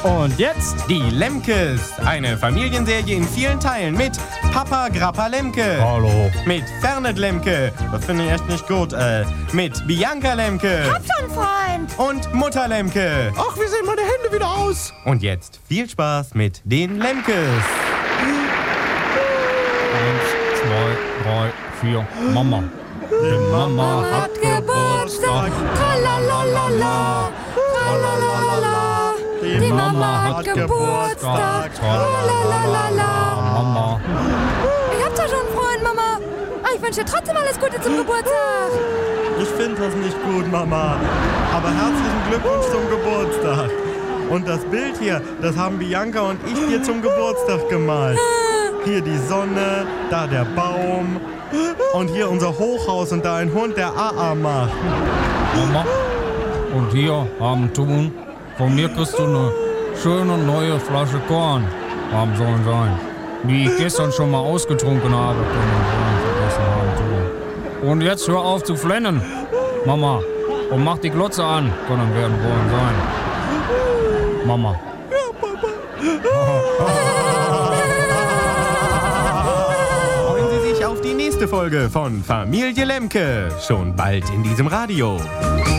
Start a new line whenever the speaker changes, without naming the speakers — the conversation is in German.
Und jetzt
Die Lemkes, eine Familienserie in vielen Teilen mit Papa Grappa Lemke.
Hallo.
Mit Fernet Lemke, das finde ich echt nicht gut, mit Bianca Lemke.
Hab schon, Freund.
Und Mutter Lemke.
Ach, wie sehen meine Hände wieder aus?
Und jetzt viel Spaß mit den Lemkes.
1, 2, 3, 4. Mama. Die Mama hat Geburtstag.
Tralalala. Tralalala. Die Mama hat Geburtstag. Tralalala.
Mama.
Ich hab doch schon einen Freund, Mama. Ich wünsche dir trotzdem alles Gute zum Geburtstag.
Ich finde das nicht gut, Mama. Aber herzlichen Glückwunsch zum Geburtstag. Und das Bild hier, das haben Bianca und ich dir zum Geburtstag gemalt. Hier die Sonne, da der Baum und hier unser Hochhaus und da ein Hund, der AA macht.
Mama. Und hier haben Tun. Von mir kriegst du eine schöne neue Flasche Korn. Haben sollen sein. Die ich gestern schon mal ausgetrunken habe. Und jetzt hör auf zu flennen, Mama. Und mach die Glotze an. Können werden wollen sein. Mama.
Freuen Sie sich auf die nächste Folge von Familie Lemke. Schon bald in diesem Radio.